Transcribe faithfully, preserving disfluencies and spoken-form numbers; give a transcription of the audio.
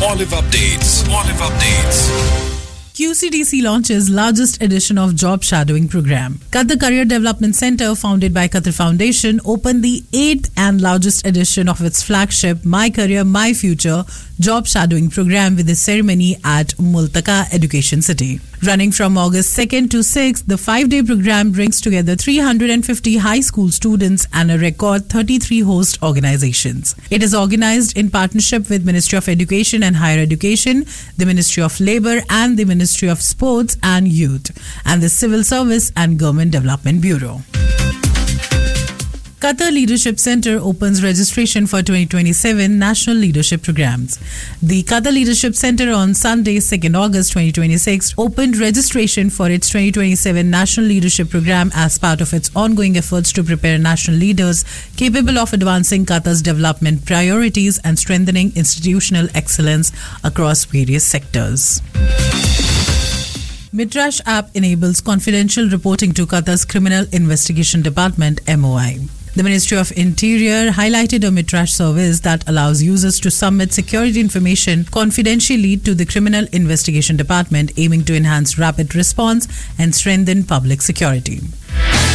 Olive Updates. Olive Updates. Q C D C launches largest edition of job shadowing program. Qatar Career Development Center, founded by Qatar Foundation, opened the eighth and largest edition of its flagship My Career, My Future job shadowing program with a ceremony at Multaka Education City. Running from August second to sixth, the five-day program brings together three hundred fifty high school students and a record thirty-three host organizations. It is organized in partnership with Ministry of Education and Higher Education, the Ministry of Labour and the Ministry of Sports and Youth, and the Civil Service and Government Development Bureau. Qatar Leadership Center opens registration for twenty twenty-seven National Leadership Programs. The Qatar Leadership Center on Sunday, second August twenty twenty-six, opened registration for its twenty twenty-seven National Leadership Program as part of its ongoing efforts to prepare national leaders capable of advancing Qatar's development priorities and strengthening institutional excellence across various sectors. Mitrash app enables confidential reporting to Qatar's Criminal Investigation Department M O I. The Ministry of Interior highlighted a Mitrash service that allows users to submit security information confidentially to the Criminal Investigation Department, aiming to enhance rapid response and strengthen public security.